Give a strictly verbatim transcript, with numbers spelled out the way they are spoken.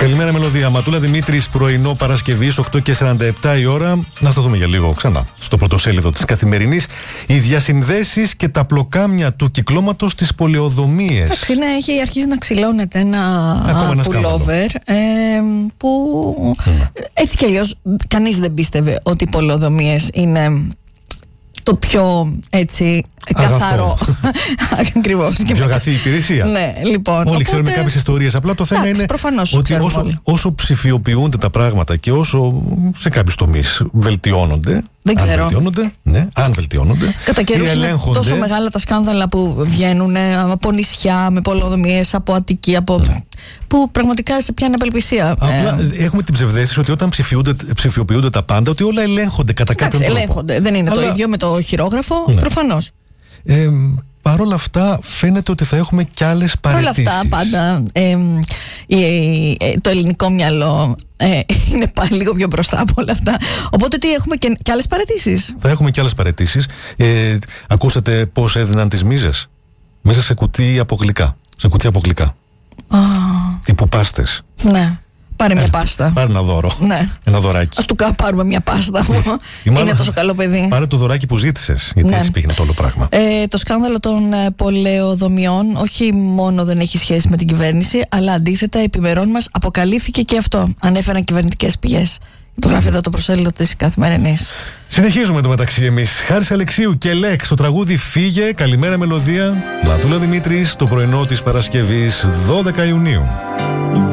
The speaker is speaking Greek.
Καλημέρα, Μελωδία. Ματούλα Δημήτρης, πρωινό Παρασκευής, οκτώ και σαράντα επτά η ώρα. Να σταθούμε για λίγο ξανά στο πρωτοσέλιδο της Καθημερινής. Οι διασυνδέσεις και τα πλοκάμια του κυκλώματος στις πολεοδομίες. Εντάξει, ναι, έχει αρχίσει να ξυλώνεται ένα πουλόβερ ε, που mm. έτσι κι αλλιώς κανείς δεν πίστευε ότι οι πολεοδομίες είναι το πιο έτσι καθαρό. Ακριβώς. Πιο αγαθή υπηρεσία. Ναι, λοιπόν. Όλοι οπότε... ξέρουμε κάποιες ιστορίες. Απλά το θέμα είναι ότι όσο, όσο ψηφιοποιούνται τα πράγματα και όσο σε κάποιους τομείς βελτιώνονται. Δεν αν ξέρω. Βελτιώνονται, ναι, αν βελτιώνονται. Κατά καιρούς είναι τόσο μεγάλα τα σκάνδαλα που βγαίνουν από νησιά, με πολεοδομίες, από Αττική, από... Ναι. που πραγματικά σε πιάνει απελπισία. Απλά ε... έχουμε την ψευδαίσθηση ότι όταν ψηφιοποιούνται τα πάντα, ότι όλα ελέγχονται κατά κάποιον τρόπο. Ελέγχονται. Δεν είναι Αλλά... το ίδιο με το χειρόγραφο, ναι. Προφανώς. Ε, Παρ' όλα αυτά φαίνεται ότι θα έχουμε κι άλλες παραιτήσεις. Παρ' όλα αυτά πάντα ε, ε, ε, το ελληνικό μυαλό ε, είναι πάλι λίγο πιο μπροστά από όλα αυτά. Οπότε τι, έχουμε και, και άλλες παραιτήσεις. Θα έχουμε κι άλλες παραιτήσεις. ε, Ακούσατε πώς έδιναν τις μίζες? Μέσα σε κουτί από γλυκά. Σε κουτί από γλυκά. Oh. Τύπου πάστες. Ναι. Πάρε μια ε, πάστα. Πάρε ένα δώρο. Ναι. Ένα δωράκι. Ας του πάρουμε μια πάστα. Είναι μάλλον, τόσο καλό παιδί. Πάρε το δωράκι που ζήτησες. Γιατί ναι. έτσι πήγαινε το όλο πράγμα. Ε, το σκάνδαλο των ε, πολεοδομιών όχι μόνο δεν έχει σχέση με την κυβέρνηση, αλλά αντίθετα επιμερών μας αποκαλύφθηκε και αυτό. Ανέφεραν κυβερνητικές πηγές. Το γράφει εδώ το προσέλιδο της Καθημερινής. Συνεχίζουμε το μεταξύ εμείς. Χάρης Αλεξίου και Λέξ, το τραγούδι Φύγε. Καλημέρα, Μελωδία. Ματούλα Δημήτρης, το πρωινό της Παρασκευής δώδεκα Ιουνίου.